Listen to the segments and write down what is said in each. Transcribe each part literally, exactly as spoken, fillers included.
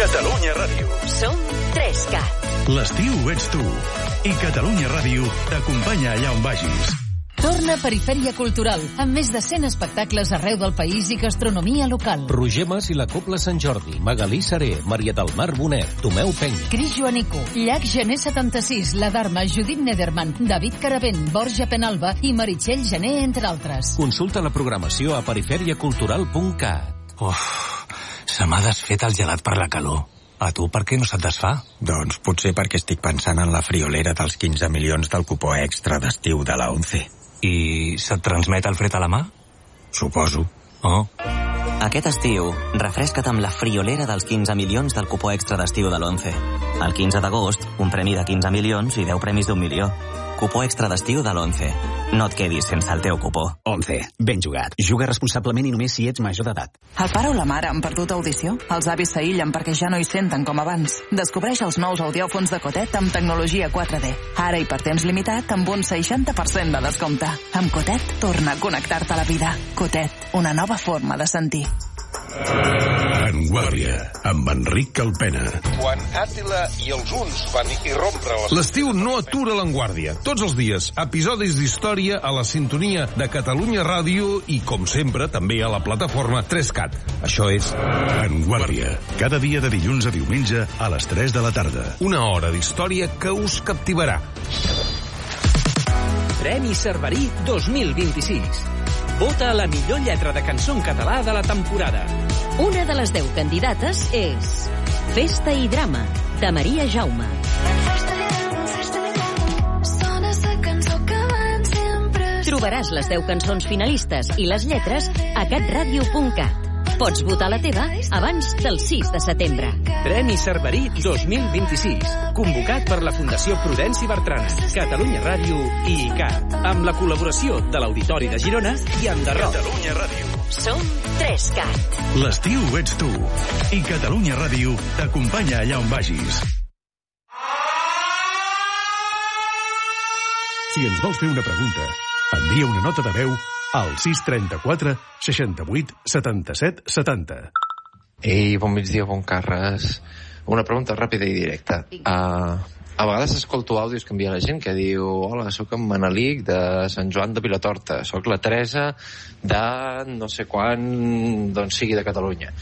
Catalunya Ràdio. Som tres cat. L'estiu ets tu. I Catalunya Ràdio t'acompanya allà on vagis. Torna Perifèria Cultural, amb més de cent espectacles arreu del país i gastronomia local. Roger Mas i la Cobla Sant Jordi, Magalí Saré, Maria del Mar Bonet, Tomeu Penya. Cris Joanico, Llac Gené setanta-sis, La Dharma, Judit Nederman, David Caravent, Borja Penalba i Meritxell Gené, entre altres. Consulta la programació a perifèria cultural punt cat. Uf, se m'ha desfet el gelat per la calor. A tu per què no se't desfà? Doncs potser perquè estic pensant en la friolera dels quinze milions del cupó extra d'estiu de la ONCE. I se't transmet el fred a la mà? Suposo. Oh. Aquest estiu, refresca't amb la friolera dels quinze milions del cupó extra d'estiu de l'ONCE. El quinze d'agost, un premi de quinze milions i deu premis d'un milió. Cupó extra d'estiu de l'ONCE. No et quedis sense el teu cupó. ONCE. Ben jugat. Juga responsablement i només si ets major d'edat. El pare o la mare han perdut audició? Els avis s'aïllen perquè ja no hi senten com abans. Descobreix els nous audiòfons de Cotet amb tecnologia quatre D. Ara i per temps limitat amb un seixanta per cent de descompte. Amb Cotet, torna a connectar-te a la vida. Cotet, una nova forma de sentir. En Guàrdia, amb Enric Calpena. Quan Àtila i els Huns van irrompre les... L'estiu no atura l'Enguàrdia. Tots els dies, episodis d'història a la sintonia de Catalunya Ràdio i, com sempre, també a la plataforma tres cat. Això és En Guàrdia. Cada dia de dilluns a diumenge a les tres de la tarda. Una hora d'història que us captivarà. Premi Cerverí dos mil vint-i-sis. Vota la millor lletra de cançó en català de la temporada. Una de les deu candidates és Festa i Drama, de Maria Jaume. Trobaràs les deu cançons finalistes i les lletres a catradio punt cat. Pots votar la teva abans del sis de setembre. Premi Cerverí dos mil vint-i-sis, convocat per la Fundació Prudenci Bertrana, Catalunya Ràdio i I C A T, amb la col·laboració de l'Auditori de Girona i Enderroc. Catalunya Ràdio. Som tres cat. L'estiu ets tu. I Catalunya Ràdio t'acompanya allà on vagis. Si ens vols fer una pregunta, envia una nota de veu al sis trenta-quatre seixanta-vuit setanta-set setanta. Ei, bon migdia, bon Carles. Una pregunta ràpida i directa. Uh, a vegades escolto àudios que envia la gent que diu: hola, sóc en Manelic de Sant Joan de Vilatorta, sóc la Teresa de no sé quan, doncs sigui de Catalunya.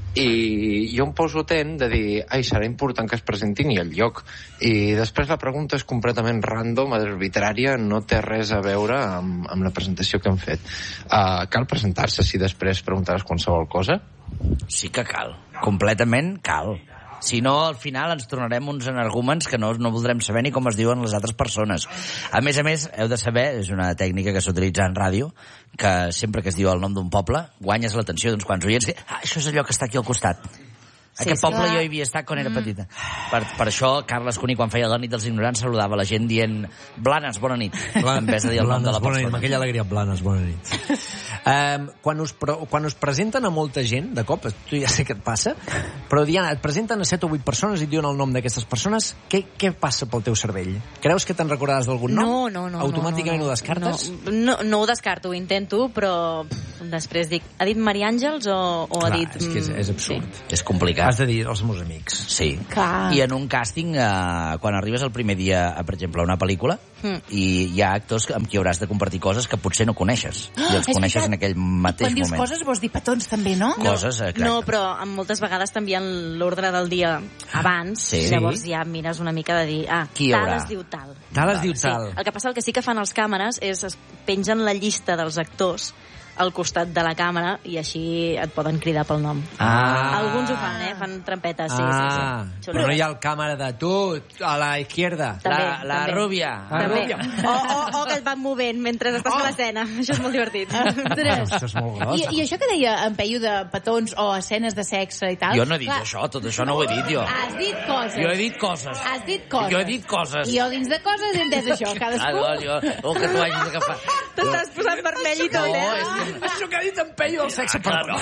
I jo em poso atent de dir, ai, serà important que es presentin i el lloc. I després la pregunta és completament random, arbitrària, no té res a veure amb, amb la presentació que hem fet. Uh, cal presentar-se si després preguntaràs qualsevol cosa? Sí que cal, completament cal. Si no, al final ens tornarem uns energúmens que no, no voldrem saber ni com es diuen les altres persones. A més a més, heu de saber, és una tècnica que s'utilitza en ràdio, que sempre que es diu el nom d'un poble, guanyes l'atenció d'uns quants oients. Ah, això és allò que està aquí al costat. Sí, Aquest poble clar. jo hi havia estat quan era mm. petita. Per, per això, Carles Cuní, quan feia la nit dels ignorants, saludava la gent dient Blanes, bona nit, en vez de dir el nom de la persona. Nit, amb aquella alegria, Blanes, bona nit. um, quan, us, pro, quan us presenten a molta gent, de cop, tu ja sé què et passa, però Diana, et presenten a set o vuit persones i et diuen el nom d'aquestes persones, què, què passa pel teu cervell? Creus que te'n recordaràs d'algun nom? No, no, no. Automàticament no, no, ho descartes? No, no, no ho descarto, ho intento, però pff, després dic, ha dit Maria Àngels o, o Clar, ha dit... és que és, és absurd. Sí. És complicat. Has de dir els meus amics. Sí. Clar. I en un càsting, eh, quan arribes el primer dia, a, per exemple, a una pel·lícula, mm. i hi ha actors amb qui hauràs de compartir coses que potser no coneixes. Oh, I els coneixes en aquell mateix quan dius moment. coses vols dir petons també, no? Coses, exacte. No, però moltes vegades t'envien l'ordre del dia abans, Sí. llavors ja mires una mica de dir, ah, Qui hi tal haurà? es diu tal. Tal es diu Sí. tal. El que passa, el que sí que fan els càmeres és es pengen la llista dels actors al costat de la càmera i així et poden cridar pel nom. Ah. Alguns ho fan, eh? Fan trampetes, sí, ah, sí, sí. Però no hi ha el càmera de tu, a la izquierda. També, la la també. rúbia. La També. rúbia. O, o, o que et van movent mentre estàs oh. a l'escena. Això és molt divertit. Ostres. Això és molt gros. I, I això que deia en Peyu de petons o escenes de sexe i tal... Jo no he dit clar, això, tot això no ho he dit jo. Has dit coses. Jo he dit coses. Has dit coses. Jo he dit coses. I jo dins de coses he entès això. Cadascú... Ah, no, jo, el que tu hagis agafat. T'estàs posant vermell i tot, No, eh? és que... Això que ha dit en Peyu del sexe, Ah, clar, no.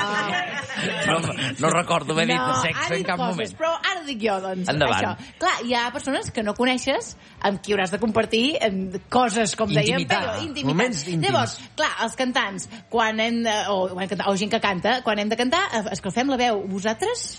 no. No recordo haver dit no, sexe ha en dit cap coses, moment. però ara dic jo, doncs, Endavant. això. Clar, hi ha persones que no coneixes amb qui hauràs de compartir em, coses, com deia en Intimitat. Peyu, intimitat. Moments íntims. Llavors, clar, els cantants, quan hem de, o, o hem cantat- o gent que canta, quan hem de cantar, escalfem la veu. Vosaltres?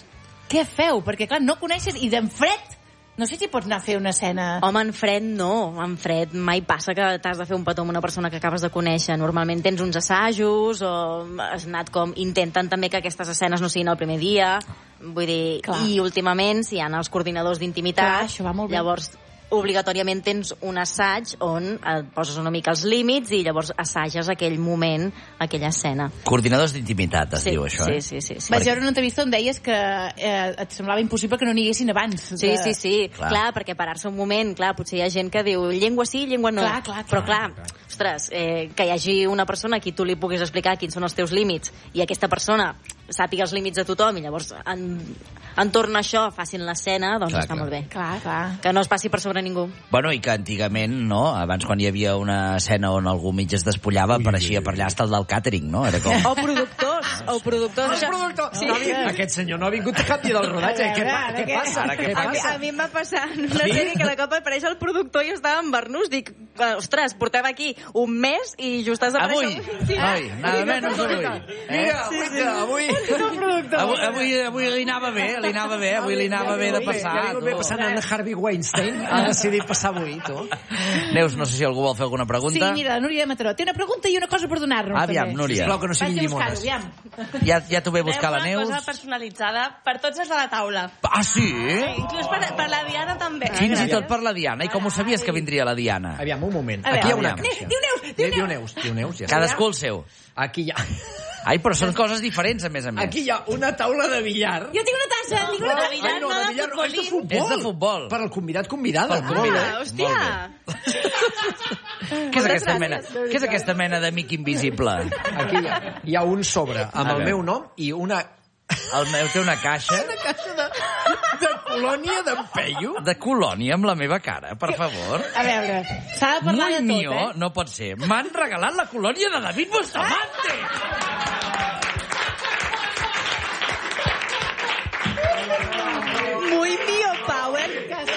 què feu? Perquè, clar, no coneixes i d'en fred... No sé si pots anar a fer una escena... Home, en fred no. En fred mai passa que t'has de fer un petó amb una persona que acabes de conèixer. Normalment tens uns assajos o has anat com... Intenten també que aquestes escenes no siguin el primer dia. Vull dir... Clar. I últimament, si hi ha els coordinadors d'intimitat... Això va molt bé. Llavors, obligatòriament tens un assaig on et poses una mica els límits i llavors assages aquell moment, aquella escena. Coordinadors d'intimitat, es sí, diu això, sí, eh? Sí, sí, sí. Vaig veure una entrevista on deies que eh, et semblava impossible que no n'hi haguessin abans. Sí, que... sí, sí. Clar. clar, perquè parar-se un moment, clar, potser hi ha gent que diu llengua sí, llengua no. Clar, clar, clar. Però clar, clar. ostres, eh, que hi hagi una persona a qui tu li puguis explicar quins són els teus límits i aquesta persona sàpiga els límits de tothom i llavors en, entorn a això facin l'escena, doncs Clar, està clar. molt bé. Clar, clar. Que no es passi per sobre ningú. Bueno, i que antigament, no?, abans quan hi havia una escena on algú mig es despullava, apareixia per allà hasta el del càtering, no? Era com... O productors, o productors. El productor! Sí. No, aquest senyor no ha vingut cap dia del rodatge. Què, pa, què passa? Ara què A mi, a mi em va passar en una sèrie que de cop apareix el productor i estava en Bernús. Dic, ostres, portem aquí un mes i just has d'aparèixer... Avui? Sí. Ai, nada menys avui. Mira, Sí, sí. avui... Avui, avui, avui li anava bé, li anava bé, avui li anava bé de passar. Ja li ve passant en Harvey Weinstein. Ha decidit passar avui, tu. Neus, no sé si algú vol fer alguna Sí, pregunta. mira, la Núria de Mataró. Té una pregunta i una cosa per donar-nos. Aviam, també. Núria. Sisplau, que no siguin Vaig a buscar-ho, llimones. aviam. Ja, ja t'ho ve a buscar la una Neus. cosa personalitzada per tots els de la taula. Ah, sí? Inclús per, per la Diana també. Fins i tot per la Diana. I com ho sabies que vindria la Diana? Aviam, un moment. A veure, Aquí hi ha una aviam. caixa. Diu Neus, diu Diu Neus. Neus, diu Neus, ja. Cadascú el seu. Aquí hi ha... Ai, però són coses diferents, a més a més. Aquí hi ha una taula de billar. Jo tinc una tassa, tinc una De tassa. billar, no, de billar, futbolín. és de futbol. És de futbol. Per al convidat convidada. Pel convidat. Ah, hòstia! Què és aquesta mena, què és aquesta mena d'amic invisible? Aquí hi ha, hi ha un sobre amb A el veure. meu nom i una... El meu té una caixa Una caixa de, de colònia d'empello. de colònia amb la meva cara, per favor. A veure, s'ha de parlar Muy de tot, mío, eh? no pot ser. M'han regalat la colònia de David Bustamante! Muy mío power.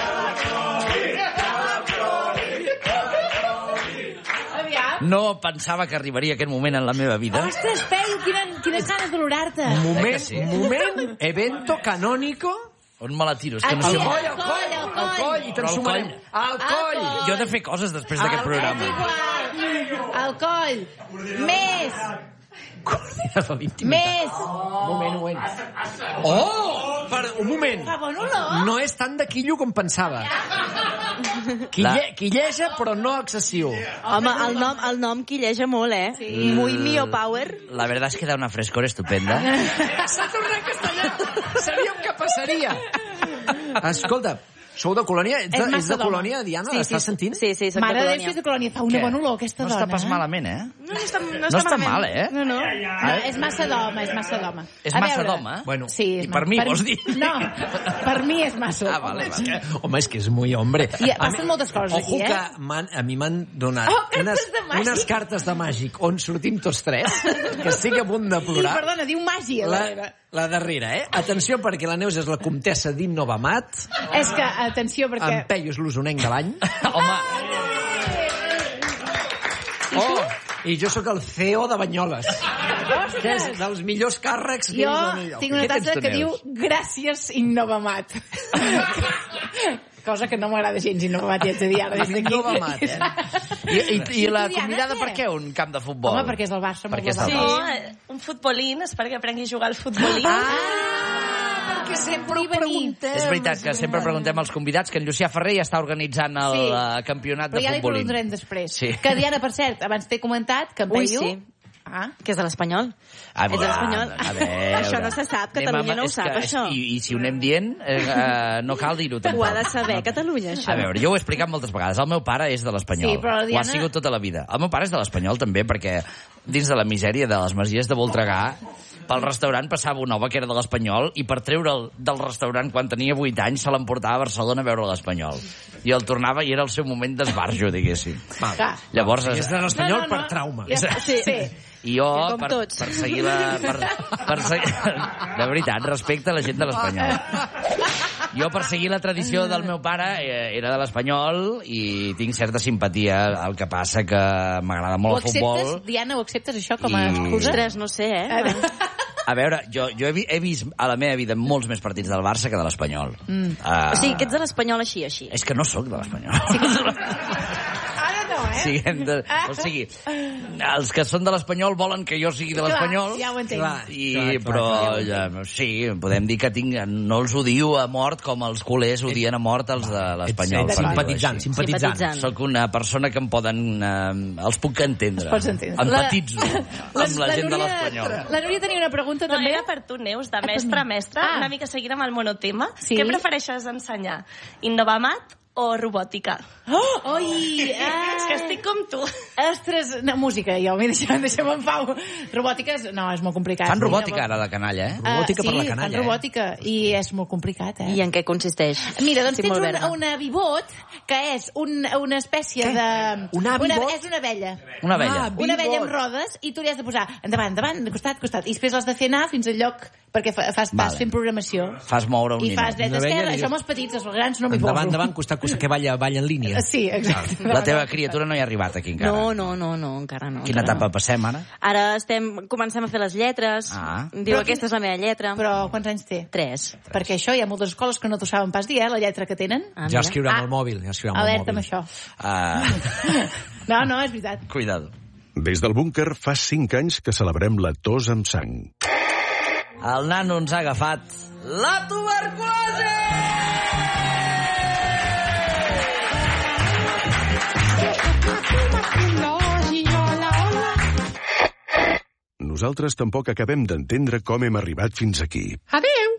Aviam. No pensava que arribaria aquest moment en la meva vida. Ostres, Peyu, quina, quines ganes d'olorar-te. Moment, sí? moment, evento canónico. On me la tiro? És que Aquí, no sé... Al coll, al al coll, coll, al al coll, i te'n Però al sumarem. coll. Al coll. coll. Jo he de fer coses després d'aquest És programa. igual. Al coll. Més. Coordinador d'intimitat. Més. Un moment, un moment. Oh! Per, un moment. Fa bon olor. No és tan de quillo com pensava. Quille, quilleja, però no excessiu. Home, el nom, el nom quilleja molt, eh? Sí. Muy mío power. La verdad es que da una frescor estupenda. S'ha tornat castellà. Sabíem que passaria. Escolta, sou de colònia? Ets de, És és de Macedònia. colònia, Diana? Sí, L'estàs sí, sentint? Sí, sí, soc Mare de de Déu, colònia. que és de colònia. Fa una Què? bona olor, aquesta No dona. està pas eh? malament, eh? No, no està, no No està, està malament. mal, eh? No, no. No, és massa d'home, és massa d'home. És A massa veure, d'home? Bueno, Sí, és I per ma- mi, vols dir? No, per mi és massa. Ah, vale, És vale. que, home, és que és muy hombre. I A passen mi- moltes coses Ojo aquí, eh? que m'han- a mi m'han donat Oh, cartes unes, de màgic. unes cartes de màgic on sortim tots tres, que estic a punt de I, plorar. perdona, diu màgia. La, darrere. la darrera, eh? Atenció, perquè la Neus és la comtessa d'Innovamat, És que, atenció, perquè... en Peyu és l'usonenc de l'any. Home, Oh, i jo sóc el C E O de Banyoles, que és dels millors càrrecs que Jo he vist al tinc una Què tens tassa tu, que diu Neus? gràcies Innovamat. Cosa que no m'agrada gens Innovamat, ja ets a dir ara des d'aquí. Innovamat, eh? I, i, i la Diana, convidada què? per què un camp de futbol? Home, perquè és del Barça. Perquè és molt del guapo. No, eh, un futbolín és perquè aprengui a jugar al futbolín. Ah, perquè sempre ho preguntem. És veritat que sempre preguntem als convidats que en Llucià Ferrer ja està organitzant el Sí. eh, campionat Però de ja li futbolín. preguntarem després. Sí. Que Diana, per cert, abans t'he comentat que en Ui, Peyu... sí. Ah. Que és de l'Espanyol. A Ets de l'Espanyol. a veure. Això no se sap, Anem Catalunya a- no ho és sap, que- això. I, I si ho anem dient, eh, eh, no cal dir-ho tampoc. Ho ha de saber Catalunya, això. A veure, jo ho he explicat moltes vegades. El meu pare és de l'Espanyol. Sí, però la Ho ha Diana- sigut tota la vida. El meu pare és de l'Espanyol també, perquè dins de la misèria de les masies de Voltregà, pel restaurant passava un home que era de l'Espanyol i per treure'l del restaurant quan tenia vuit anys se l'emportava a Barcelona a veure l'Espanyol. I el tornava i era el seu moment d'esbarjo, diguéssim. Clar. Llavors... I és de l'Espanyol No, no, no. per trauma. Ja, sí. sí. I jo, Que com per, tots. per seguir la... Per, per seguir, de veritat, respecte a la gent de l'Espanyol. Jo, per seguir la tradició del meu pare, eh, era de l'Espanyol i tinc certa simpatia. El que passa que m'agrada Ho molt el acceptes, futbol. Diana, ho acceptes això com a I- excusa? Ostres, no sé, eh? A veure, jo, jo he, vi, he vist a la meva vida molts més partits del Barça que de l'Espanyol. Mm. Uh, O sigui, que ets de l'Espanyol així, així. És que no sóc de l'Espanyol. Ara no, eh? Sí, hem de, o sigui, els que són de l'Espanyol volen que jo sigui de l'Espanyol. Clar, ja ho entenc. Clar, i, Clar, clar, però clar. ja, sí, podem dir que tinc, no els odio a mort com els culers odien a mort els de l'Espanyol. Ets simpatitzant, simpatitzant. Simpatitzant. Soc una persona que em poden... Eh, els puc entendre. Els pots entendre. Empatitzo La- amb la, la gent de Núria- l'Espanyol. La Núria tenia una pregunta No, també. era per tu, Neus, de mestre a mestre, Ah. una mica seguint amb el monotema. Sí. Què prefereixes ensenyar? Innovamat o robòtica? Oh, oi! Ah. És que estic com tu. Ostres, no, música, jo, m'he deixat, deixem en pau. Robòtica, és- no, és molt complicat. Fan robòtica ara, la canalla, eh? Ah, Robòtica sí, per la canalla, fan robòtica, i és molt complicat, eh? I en què consisteix? Mira, doncs Estic tens molt un, verda. una vivot, que és un, una espècie Què? de... Una avivot? és una abella. Una abella. Ah, Una abella amb Vivot. rodes, i tu li has de posar endavant, endavant, costat, costat, i després l'has de fer anar fins al lloc, perquè fa, fas, vas Vale. fent programació. Fas moure un I fas ninot. dreta, Una abella, esquerra, digues- això amb els petits, els grans no m'hi poso. Endavant, endavant, costat, costat, que balla, balla en línia. Sí, exacte. La teva criatura no hi ha arribat aquí encara. No, no, no, no, encara no. Quina encara etapa no. passem ara? Ara estem, comencem a fer les lletres. Ah. Diu, Però aquesta és la meva lletra. Però quants anys té? Tres. Perquè això hi ha moltes escoles que no t'ho saben pas dir, eh, la lletra que tenen. Ah, Ja mira. escriurà amb el mòbil, ja escriurà amb el Alerta amb mòbil. això. Uh, No, no, és veritat. cuidado. Des del búnquer fa cinc anys que celebrem la tos amb sang. El nano ens ha agafat la tuberculosi! Nosaltres tampoc acabem d'entendre com hem arribat fins aquí. Adéu!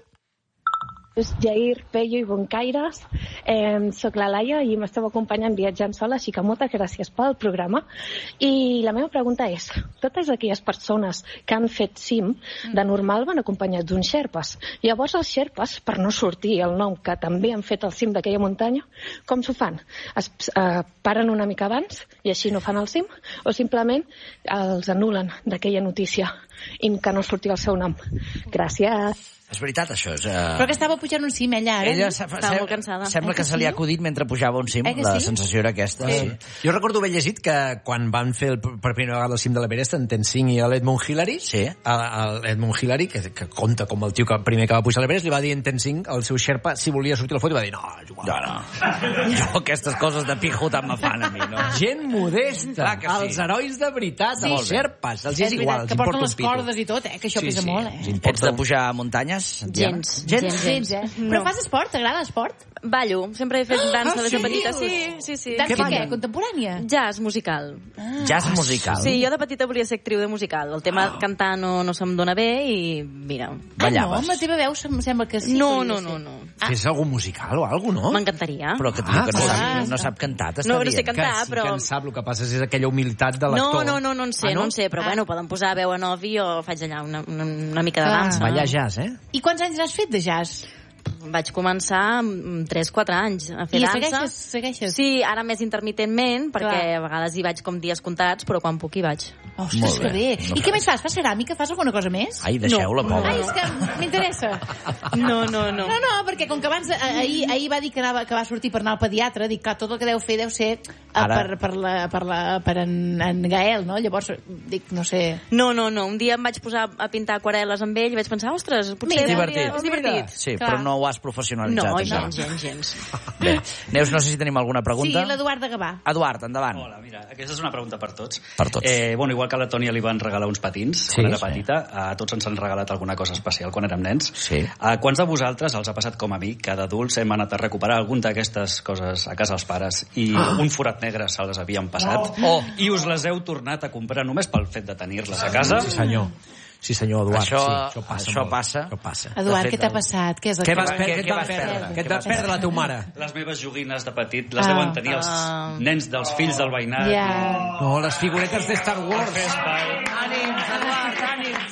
És Jair, Pello i Boncaires. Eh, soc la Laia i m'esteu acompanyant viatjant sola, així que moltes gràcies pel programa. I la meva pregunta és, totes aquelles persones que han fet cim, de normal van acompanyats d'uns xerpes. Llavors els xerpes, per no sortir el nom que també han fet el cim d'aquella muntanya, com s'ho fan? Es eh, paren una mica abans i així no fan el cim? O simplement els anulen d'aquella notícia i que no surti el seu nom? Gràcies. És veritat, això. És, uh... Però que estava pujant un cim, ella, ara. Ella se- Estava se- molt cansada. Sembla Eh que que se li ha sí? acudit mentre pujava un cim. Eh que La sí? sensació era aquesta. Sí. Sí. Jo recordo haver llegit que quan van fer el, per primera vegada el cim de l'Everest, en Tenzing i l'Edmund Hillary, Sí. l'Edmund Hillary, que, que compta com el tio que primer que va pujar a l'Everest, li va dir en Tenzing, el seu xerpa, si volia sortir a la foto, i va dir, no, és igual. No, no. Jo aquestes coses de pijo tant me fan a mi, no? Gent modesta, Clar que sí. els herois de veritat, Sí. els xerpes, els és veritat, igual, els que porten importa les un pito. cordes i tot, eh, que això Sí, pesa sí. molt, Els eh? importa Ets de un- pujar a muntanyes, Diana? Gens. Gens, gens, eh? Però fas esport? T'agrada l'esport? Ballo. Sempre he fet dansa Ah, des de sí? petita. Sí, sí, sí. Dansa Què què? Contemporània? Jazz musical. Jazz musical. Sí, jo de petita volia ser actriu de musical. El tema oh. cantar no, no se'm dona bé i, mira... Ah, no? Amb la teva veu em sembla que sí. No, podria no, ser. no, no. Fes algun musical o alguna cosa, no? M'encantaria. Però que, Ah, que no, clar. sap, no sap cantar, t'està No, no dient. sé cantar, que sí però- que en sap, el que passa és aquella humilitat de No, l'actor. no, no, no en sé, Ah, no? no en sé, però Ah. bueno, poden posar veu a Novi o faig allà una, una, una mica de Clar. dansa. Ballar jazz, eh? I quants anys has fet de jazz? Vaig començar amb tres quatre anys a fer I dansa. segueixes, segueixes? Sí, ara més intermitentment, perquè Clar. a vegades hi vaig com dies comptats, però quan puc hi vaig. Ostres, Molt que bé. bé. I què més fas? Fas ceràmica? Fas alguna cosa més? Ai, deixeu-la, No. pobra. Ai, és que m'interessa. No, no, no. No, no, perquè com que abans, eh, ahir, ahir va dir que, anava, que va sortir per anar al pediatre, dic que tot el que deu fer deu ser eh, Ara- per, per, la, per, la, per en, en Gael, no? Llavors, dic, no sé... No, no, no. Un dia em vaig posar a pintar aquarel·les amb ell i vaig pensar, ostres, potser... Mira, hauria- és divertit. Sí, Clar. però no ho has professionalitzat. No, això. gens, gens, gens. Bé. Neus, no sé si tenim alguna Sí, pregunta. l'Eduard de Gavà. Eduard, endavant. Hola, mira, aquesta és una pregunta per tots. Per tots. Eh, bueno, igual que a la Tònia li van regalar uns patins Sí, quan era sí. petita, a tots ens han regalat alguna cosa especial quan érem nens. Sí. A quants de vosaltres els ha passat com a mi, que d'adults hem anat a recuperar algun d'aquestes coses a casa dels pares i Ah. un forat negre se les havien passat Oh. i us les heu tornat a comprar només pel fet de tenir-les a casa? Sí, senyor. Sí, senyor, Eduard. Això- sí, això passa. això molt. passa. Això passa. Eduard, De fet, què t'ha el- passat? Què és el Què que vas, què- perdre? què Què et vas vas perdre? perdre? Què et Què vas vas perdre la teva mare? Les meves joguines de petit les Ah. deuen tenir els Ah. nens dels fills del veïnat. Ja. No, les figuretes de Star Wars. Ànims, Eduard, ànims.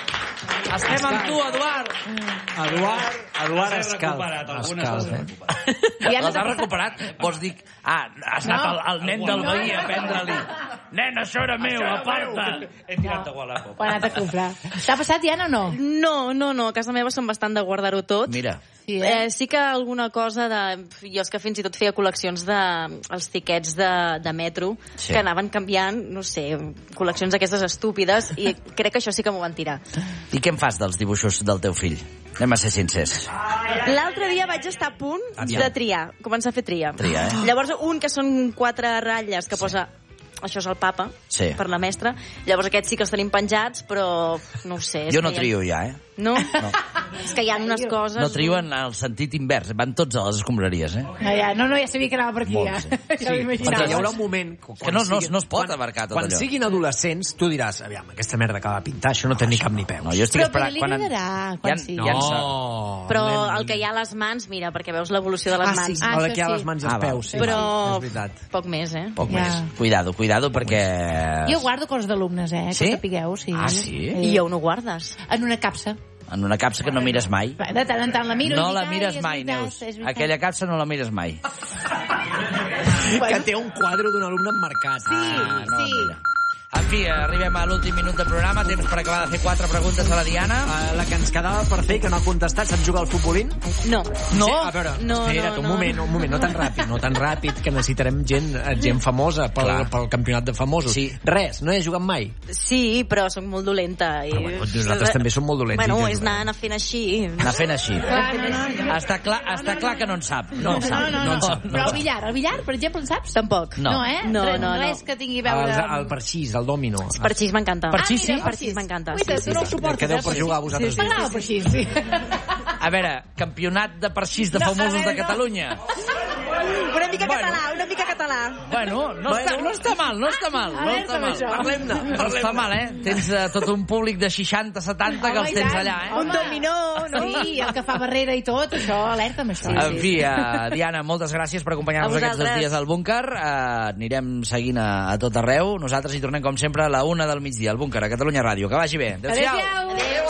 Estem amb tu, Eduard. Eduard, Eduard Les he Escalf. recuperat, algunes Escalf, les he eh? recuperat. Ja Les has recuperat? Vols dir... Ah, has anat No. al, al nen del veí a prendre-li. Nen, això era meu, aparta. He tirat de Wallapop. Ho ha anat a comprar. T'ha passat, Diana, o no? No, no, no. A casa meva som bastant de guardar-ho tot. Mira. Sí, eh? eh, sí que alguna cosa de... Jo és que fins i tot feia col·leccions de... els tiquets de, de metro, Sí. que anaven canviant, no sé, col·leccions d'aquestes estúpides, i crec que això sí que m'ho van tirar. I què en fas dels dibuixos del teu fill? Anem a ser sincers. L'altre dia vaig estar a punt Aviam. de triar, començar a fer tria. Tria, eh? Llavors, un que són quatre ratlles que posa... Això és el papa, Sí. per la mestra. Llavors aquests sí que els tenim penjats, però no ho sé. és Jo no que hi ha- trio ja, eh? No? no? És que hi ha unes coses... No trio en el sentit invers, van tots a les escombraries, eh? Ja, ja, no, no, ja sabia que anava per aquí, Molt, ja. sí. ja Sí, m'imaginava. perquè hi haurà un moment... Que no, no, no es pot abarcar tot quan allò. siguin adolescents, tu diràs, aviam, aquesta merda que va pintar, això no té ni cap ni peus. No, jo estic Però, esperant... però li quan en- agradarà, quan Ja- sigui. ja en sa- No, Però nen. el que hi ha a les mans, mira, perquè veus l'evolució de les Ah, mans. sí, el que hi ha a les mans i els Ah, val. peus, sí. Però És veritat. poc més, eh? Poc Ja. més. Cuidado, cuidado, perquè... Jo guardo coses d'alumnes, eh? Sí? Que sapigueu, sí. Ah, sí? I on ho guardes? En una capsa. En una capsa que no mires mai. De tant en tant la miro. No i dic, la "Ai, mires és mai, veritat, Neus. és veritat." Aquella capsa no la mires mai. Que té un quadre d'un alumne emmarcat. Sí, Ah, no, sí. mira. En fi, arribem a l'últim minut del programa. Temps per acabar de fer quatre preguntes a la Diana. Uh, la que ens quedava per fer, que no ha contestat, saps jugar al futbolín? No. No? Sí, a veure, No, espera't, no, un no. moment, un moment, no tan ràpid, no tan ràpid, que necessitarem gent, eh, gent famosa pel, Clar. pel campionat de famosos. Sí. Res, no hi has jugat mai. Sí, però sóc molt dolenta. I... Però bueno, nosaltres també som molt dolents. Bueno, i és juguem. anar, anar fent així. Anar fent així. Clar, no, no, no. Està clar, està clar que no en sap. No en sap. No, no, no. en sap. Però el billar, el billar, per exemple, en saps? Tampoc. No. No, eh? No, Res- no, no. Res que tingui a veure... El, amb- el parxís, el dòmino. Parxís m'encanta. Parxís, sí? Ah, mira, Parxís m'encanta. Uita, Sí, tu no sí, ho sí. suportes, Quedeu eh? per jugar vosaltres. M'agrada el parxís, sí. A veure, campionat de parxís de No, a famosos veure, de no. Catalunya. Una mica Bueno. català, una mica català. Bueno, no, Bueno. Està, no està mal, no està mal. No A veure, està com mal. això. Parlem-ne, No està mal, eh? Tens uh, tot un públic de seixanta, setanta que Home, els i tens tant. allà, eh? Un dominó, no? Sí, el que fa barrera i tot, això, alerta amb això. En fi, uh, Diana, moltes gràcies per acompanyar-nos A aquests dos vosaltres. dies al búnquer. Uh, anirem seguint a, a tot arreu. Nosaltres hi tornem, com sempre, a la una del migdia, al búnquer, a Catalunya Ràdio. Que vagi bé. Adéu-siau. Adéu-siau. Adéu.